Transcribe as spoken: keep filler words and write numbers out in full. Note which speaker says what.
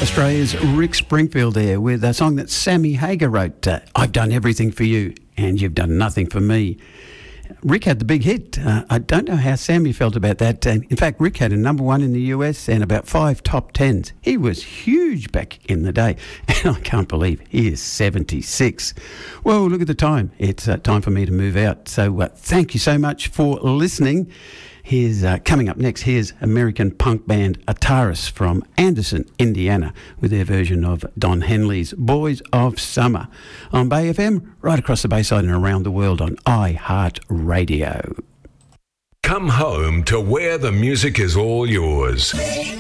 Speaker 1: Australia's Rick Springfield there with a song that Sammy Hagar wrote, uh, I've done everything for you and you've done nothing for me. Rick had the big hit. Uh, I don't know how Sammy felt about that. Uh, in fact, Rick had a number one in the U S and about five top tens. He was huge back in the day. And I can't believe he is seventy-six. Well, look at the time. It's uh, time for me to move out. So uh, thank you so much for listening. Here's uh, coming up next. Here's American punk band Ataris from Anderson, Indiana, with their version of Don Henley's Boys of Summer on Bay F M, right across the Bayside and around the world on iHeartRadio.
Speaker 2: Come home to where the music is all yours.